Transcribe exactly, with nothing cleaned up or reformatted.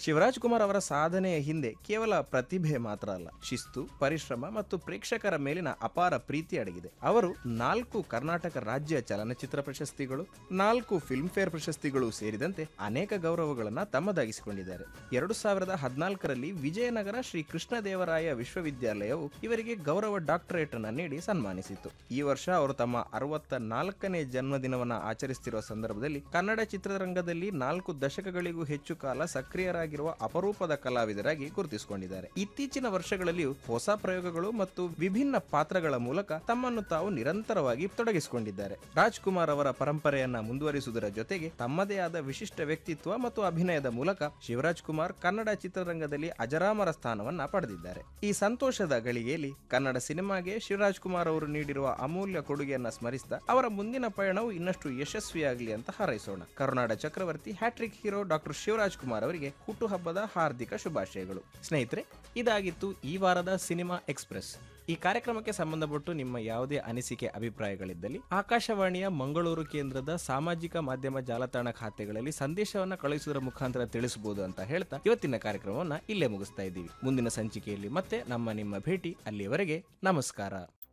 ಶಿವರಾಜ್ ಕುಮಾರ್ ಅವರ ಸಾಧನೆಯ ಹಿಂದೆ ಕೇವಲ ಪ್ರತಿಭೆ ಮಾತ್ರ ಅಲ್ಲ, ಶಿಸ್ತು, ಪರಿಶ್ರಮ ಮತ್ತು ಪ್ರೇಕ್ಷಕರ ಮೇಲಿನ ಅಪಾರ ಪ್ರೀತಿ ಅಡಗಿದೆ. ಅವರು ನಾಲ್ಕು ಕರ್ನಾಟಕ ರಾಜ್ಯ ಚಲನಚಿತ್ರ ಪ್ರಶಸ್ತಿಗಳು, ನಾಲ್ಕು ಫಿಲ್ಮ್ ಫೇರ್ ಪ್ರಶಸ್ತಿಗಳು ಸೇರಿದಂತೆ ಅನೇಕ ಗೌರವಗಳನ್ನ ತಮ್ಮದಾಗಿಸಿಕೊಂಡಿದ್ದಾರೆ. ಎರಡು ಸಾವಿರದ ಹದಿನಾಲ್ಕರಲ್ಲಿ ವಿಜಯನಗರ ಶ್ರೀ ಕೃಷ್ಣದೇವರಾಯ ವಿಶ್ವವಿದ್ಯಾಲಯವು ಇವರಿಗೆ ಗೌರವ ಡಾಕ್ಟರೇಟ್ ಅನ್ನು ನೀಡಿ ಸನ್ಮಾನಿಸಿತು. ಈ ವರ್ಷ ಅವರು ತಮ್ಮ ಅರವತ್ತ ನಾಲ್ಕನೇ ಜನ್ಮದಿನವನ್ನ ಆಚರಿಸುತ್ತಿರುವ ಸಂದರ್ಭದಲ್ಲಿ ಕನ್ನಡ ಚಿತ್ರರಂಗದಲ್ಲಿ ನಾಲ್ಕು ದಶಕಗಳಿಗೂ ಹೆಚ್ಚು ಕಾಲ ಸಕ್ರಿಯರಾಗಿರುವ ಅಪರೂಪದ ಕಲಾವಿದರಾಗಿ ಗುರುತಿಸಿಕೊಂಡಿದ್ದಾರೆ. ಇತ್ತೀಚಿನ ವರ್ಷಗಳಲ್ಲಿಯೂ ಹೊಸ ಪ್ರಯೋಗಗಳು ಮತ್ತು ವಿಭಿನ್ನ ಪಾತ್ರಗಳ ಮೂಲಕ ತಮ್ಮನ್ನು ತಾವು ನಿರಂತರವಾಗಿ ತೊಡಗಿಸಿಕೊಂಡಿದ್ದಾರೆ. ರಾಜ್ಕುಮಾರ್ ಅವರ ಪರಂಪರೆಯನ್ನ ಮುಂದುವರಿಸುವುದರ ಜೊತೆಗೆ ತಮ್ಮದೇ ಆದ ವಿಶಿಷ್ಟ ವ್ಯಕ್ತಿತ್ವ ಮತ್ತು ಅಭಿನಯದ ಮೂಲಕ ಶಿವರಾಜ್ ಕುಮಾರ್ ಕನ್ನಡ ಚಿತ್ರರಂಗದಲ್ಲಿ ಅಜರಾಮರ ಸ್ಥಾನವನ್ನ ಪಡೆದಿದ್ದಾರೆ. ಈ ಸಂತೋಷದ ಗಳಿಗೆಯಲ್ಲಿ ಕನ್ನಡ ಸಿನಿಮಾಗೆ ಶಿವರಾಜ್ ಕುಮಾರ್ ಅವರು ನೀಡಿರುವ ಅಮೂಲ್ಯ ಕೊಡುಗೆಯನ್ನ ಸ್ಮರಿಸಿದ ಅವರ ಮುಂದಿನ ಪಯಣವು ಇನ್ನಷ್ಟು ಯಶಸ್ವಿಯಾಗಲಿ ಅಂತ ಹಾರೈಸೋಣ. ಕರುನಾಡ ಚಕ್ರವರ್ತಿ hat trick hero doctor Shivraj Kumar ಅವರಿಗೆ ಹುಟ್ಟುಹಬ್ಬದ ಹಾರ್ದಿಕ ಶುಭಾಶಯಗಳು. ಸ್ನೇಹಿತರೆ, ಇದಾಗಿತ್ತು ಈ ವಾರದ ಸಿನಿಮಾ ಎಕ್ಸ್ಪ್ರೆಸ್. ಈ ಕಾರ್ಯಕ್ರಮಕ್ಕೆ ಸಂಬಂಧಪಟ್ಟು ನಿಮ್ಮ ಯಾವುದೇ ಅನಿಸಿಕೆ, ಅಭಿಪ್ರಾಯಗಳಿದ್ದಲ್ಲಿ ಆಕಾಶವಾಣಿಯ ಮಂಗಳೂರು ಕೇಂದ್ರದ ಸಾಮಾಜಿಕ ಮಾಧ್ಯಮ ಜಾಲತಾಣ ಖಾತೆಗಳಲ್ಲಿ ಸಂದೇಶವನ್ನ ಕಳುಹಿಸುವುದರ ಮುಖಾಂತರ ತಿಳಿಸಬಹುದು ಅಂತ ಹೇಳ್ತಾ ಇವತ್ತಿನ ಕಾರ್ಯಕ್ರಮವನ್ನ ಇಲ್ಲೇ ಮುಗಿಸ್ತಾ ಇದ್ದೀವಿ. ಮುಂದಿನ ಸಂಚಿಕೆಯಲ್ಲಿ ಮತ್ತೆ ನಮ್ಮ ನಿಮ್ಮ ಭೇಟಿ. ಅಲ್ಲಿಯವರೆಗೆ ನಮಸ್ಕಾರ.